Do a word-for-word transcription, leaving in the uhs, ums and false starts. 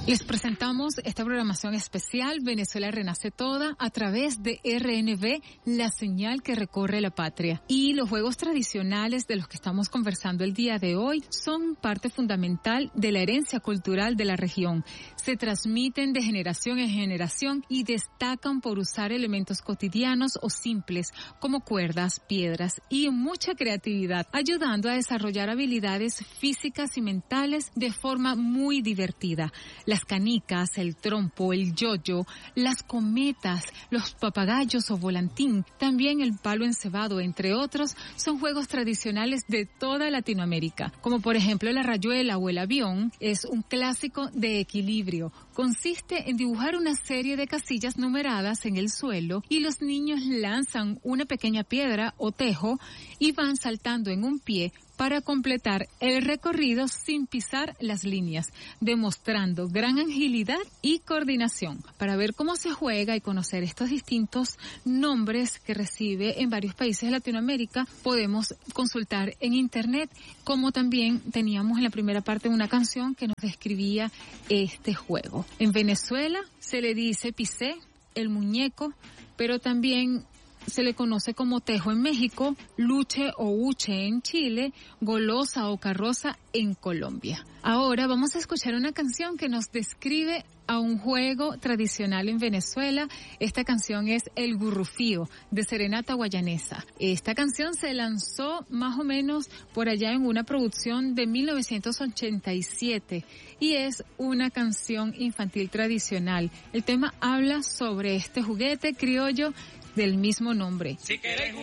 Les presentamos esta programación especial Venezuela Renace Toda a través de R N V, la señal que recorre la patria. Y los juegos tradicionales de los que estamos conversando el día de hoy son parte fundamental de la herencia cultural de la región. Se transmiten de generación en generación y destacan por usar elementos cotidianos o simples como cuerdas, piedras y mucha creatividad, ayudando a desarrollar habilidades físicas y mentales de forma muy divertida. Las canicas, el trompo, el yoyo, las cometas, los papagayos o volantín, también el palo encebado, entre otros, son juegos tradicionales de toda Latinoamérica, como por ejemplo la rayuela o el avión. Es un clásico de equilibrio. Consiste en dibujar una serie de casillas numeradas en el suelo y los niños lanzan una pequeña piedra o tejo y van saltando en un pie para completar el recorrido sin pisar las líneas, demostrando gran agilidad y coordinación. Para ver cómo se juega y conocer estos distintos nombres que recibe en varios países de Latinoamérica, podemos consultar en internet, como también teníamos en la primera parte una canción que nos describía este juego. En Venezuela se le dice pisé, el muñeco, pero también se le conoce como tejo en México, luche o uche en Chile, golosa o carroza en Colombia. Ahora vamos a escuchar una canción que nos describe a un juego tradicional en Venezuela. Esta canción es El Gurrufío, de Serenata Guayanesa. Esta canción se lanzó más o menos por allá en una producción de mil novecientos ochenta y siete y es una canción infantil tradicional. El tema habla sobre este juguete criollo del mismo nombre. Si